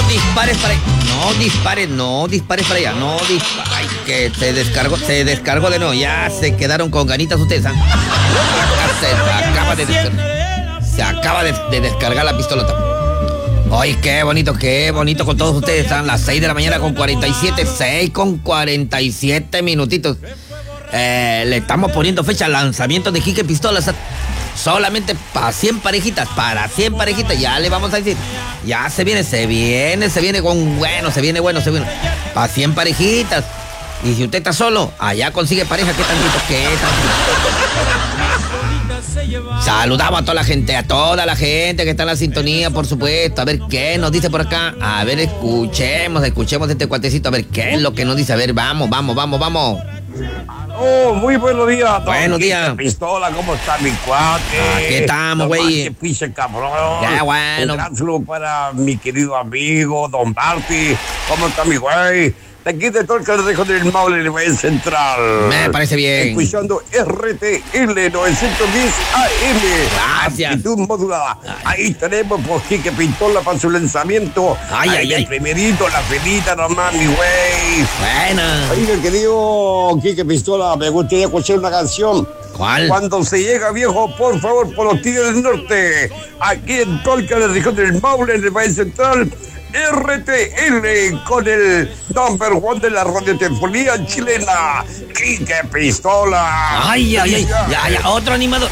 dispares para allá. No dispares para allá. Ay, que se descargó de nuevo. Ya se quedaron con ganitas ustedes, ¿ah? Se acaba de descargar la pistolota. Ay, qué bonito con todos ustedes. Están las 6 de la mañana con 47 minutitos. Le estamos poniendo fecha al lanzamiento de Quique Pistolas. Solamente para 100 parejitas, ya le vamos a decir. Ya se viene con bueno, se viene. Para 100 parejitas. Y si usted está solo, allá consigue pareja, ¿qué tantito? Saludamos a toda la gente que está en la sintonía, por supuesto. A ver qué nos dice por acá. A ver, escuchemos este cuatecito, a ver qué es lo que nos dice. A ver, vamos. Oh, muy buenos días. Buenos días. Pistola, ¿cómo está mi cuate? Aquí estamos, güey. Que pise cabrón. Ya, bueno. Un gran saludo para mi querido amigo, Don Barty. ¿Cómo está mi güey? De aquí de todo el Calerejo del Maule, el Valle Central. Me parece bien. Escuchando RTL 910 AM. Gracias. Actitud modulada. Ahí tenemos por Quique Pistola para su lanzamiento. Ay. Primerito, la felita nomás, mi güey. Buena. Oiga, querido Quique Pistola, me gustaría escuchar una canción. ¿Cuál? Cuando se llega viejo, por favor, por los Tigres del Norte. Aquí en Tolca, del Rincón del Maule, en el Valle Central. RTL con el number one de la radiotelefonía chilena, Quique Pistola. Ay. Ya. Otro animador.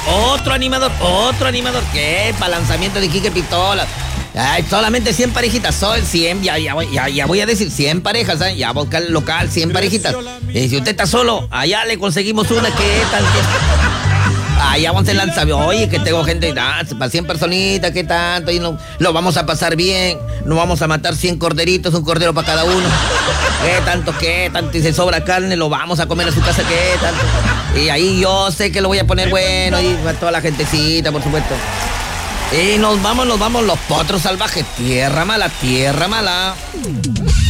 ¿Qué? Para lanzamiento de Quique Pistola. Ay, solamente 100 parejitas, 100, ya voy a decir 100 parejas, ¿eh? Ya voy a buscar el local, 100 parejitas. Y si usted está solo, allá le conseguimos una que tal que... Allá vamos a lanzar. Oye, que tengo gente, para 100 personitas, ¿qué tanto? Y lo vamos a pasar bien. Nos vamos a matar 100 corderitos, un cordero para cada uno. ¿Qué tanto? Y si sobra carne, lo vamos a comer a su casa, ¿qué tanto? Y ahí yo sé que lo voy a poner bueno, y para toda la gentecita, por supuesto. Y nos vamos, los potros salvajes. Tierra mala.